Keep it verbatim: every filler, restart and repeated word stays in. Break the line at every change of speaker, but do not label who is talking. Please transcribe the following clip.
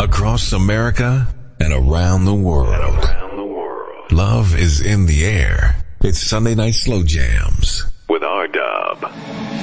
across America and around the world. Love is in the air. It's Sunday Night Slow Jams with R-Dub.